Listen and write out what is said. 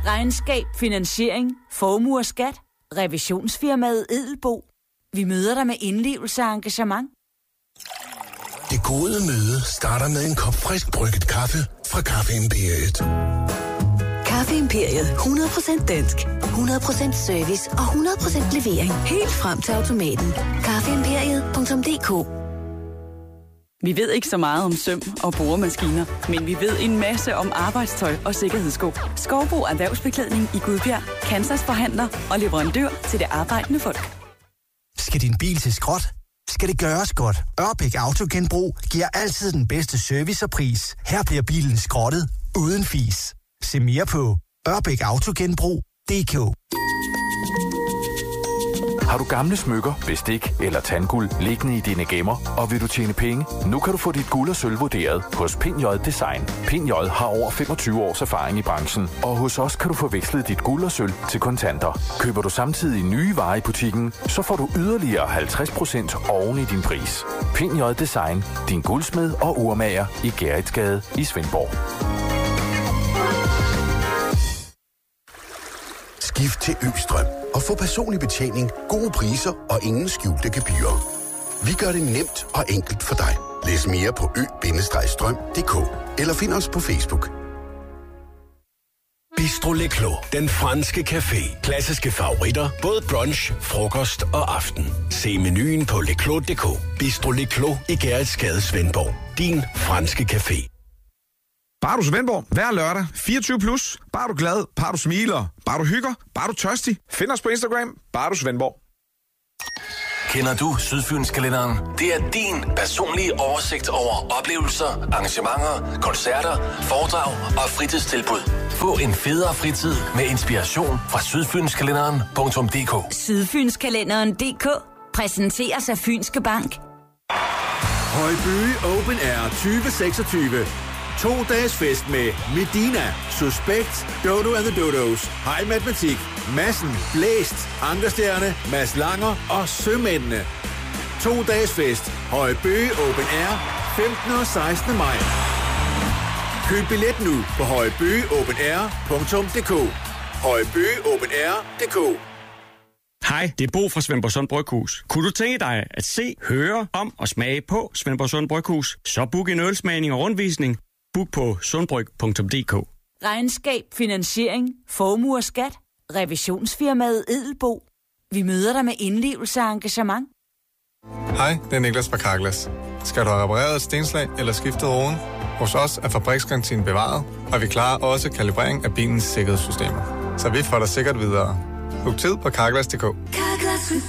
Regnskab, finansiering, formue og skat. Revisionsfirmaet Edelbo. Vi møder dig med indlevelse og engagement. Det gode møde starter med en kop frisk brygget kaffe fra Kaffe Imperiet. Kaffe Imperiet. 100% dansk. 100% service og 100% levering. Helt frem til automaten. Kaffeimperiet.dk. Vi ved ikke så meget om søm og boremaskiner, men vi ved en masse om arbejdstøj og sikkerhedssko. Skovbo Erhvervsbeklædning i Gudbjerg, Kansas forhandler og leverandør til det arbejdende folk. Skal din bil til skrot? Skal det gøres godt? Ørbæk Autogenbrug giver altid den bedste service og pris. Her bliver bilen skrottet uden fis. Se mere på ørbækautogenbrug.dk. Har du gamle smykker, bestik eller tandguld liggende i dine gemmer, og vil du tjene penge? Nu kan du få dit guld og sølv vurderet hos Pind J Design. Pind J har over 25 års erfaring i branchen, og hos os kan du få vekslet dit guld og sølv til kontanter. Køber du samtidig nye varer i butikken, så får du yderligere 50% oven i din pris. Pind J Design, din guldsmed og urmager i Gerritsgade i Svendborg. Skift til Østrøm og få personlig betjening, gode priser og ingen skjulte gebyrer. Vi gør det nemt og enkelt for dig. Læs mere på ø-strøm.dk eller find os på Facebook. Bistro Le Clos, den franske café. Klassiske favoritter, både brunch, frokost og aften. Se menuen på leclos.dk. Bistro Le Clos i Gerritsgade, Svendborg. Din franske café. Bare du Svendborg, hver lørdag, 24+. Bare du glad, bare du smiler, bare du hygger, bare du tørstig. Find os på Instagram, bare du Svendborg. Kender du Sydfynskalenderen? Det er din personlige oversigt over oplevelser, arrangementer, koncerter, foredrag og fritidstilbud. Få en federe fritid med inspiration fra sydfynskalenderen.dk. Sydfynskalenderen.dk præsenteres af Fynske Bank. Højby Open Air 2026. 2 dages fest med Medina, Suspekt, Dodo and the Dodos, High Matematik, Madsen, Blæst, Ankerstjerne, Mads Langer og Sømændene. 2 dages fest. Højby Open Air 15. og 16. maj. Køb billet nu på højbyopenair.dk. højbyopenair.dk. Hej, det er Bo fra Svendborg Sund Bryghus. Kunne du tænke dig at se, høre om og smage på Svendborg Sund Bryghus? Så book en ølsmagning og rundvisning. Book på sundbryg.dk. Regnskab, finansiering, formue og skat. Revisionsfirmaet Edelbo. Vi møder dig med indlevelse og engagement. Hej, det er Niklas fra Carglass. Skal du have repareret et stenslag eller skiftet roden? Hos os er fabriksgarantien bevaret, og vi klarer også kalibrering af bilens sikkerhedssystemer. Så vi får dig sikkert videre. Book tid på Carglass.dk.